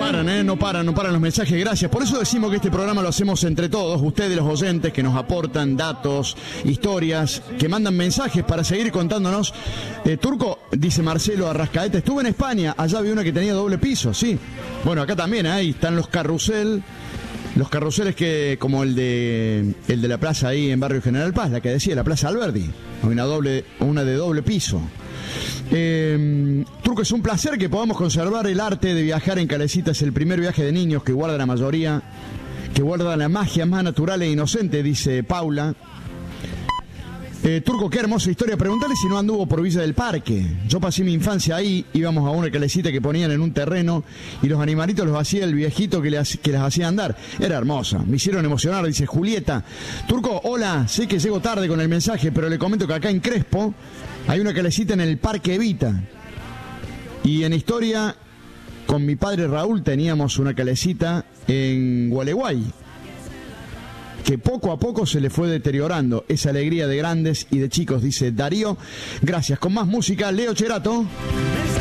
No paran los mensajes, gracias. Por eso decimos que este programa lo hacemos entre todos, ustedes los oyentes que nos aportan datos, historias, que mandan mensajes para seguir contándonos. Turco, dice Marcelo Arrascaeta, estuve en España, allá vi una que tenía doble piso, sí. Bueno, acá también, ahí están los carruseles que, como el de la plaza ahí en Barrio General Paz, la que decía, la Plaza Alberdi, una de doble piso. Turco, es un placer que podamos conservar el arte de viajar en Calecita. Es el primer viaje de niños que guarda la mayoría, que guarda la magia más natural e inocente, dice Paula. Turco, qué hermosa historia. Preguntale si no anduvo por Villa del Parque. Yo pasé mi infancia ahí, íbamos a una calecita que ponían en un terreno y los animalitos los hacía el viejito que las hacía andar. Era hermosa, me hicieron emocionar, dice Julieta. Turco, hola, sé que llego tarde con el mensaje, pero le comento que acá en Crespo hay una calecita en el Parque Evita. Y en historia, con mi padre Raúl teníamos una calecita en Gualeguay, que poco a poco se le fue deteriorando. Esa alegría de grandes y de chicos, dice Darío. Gracias. Con más música, Leo Cherato.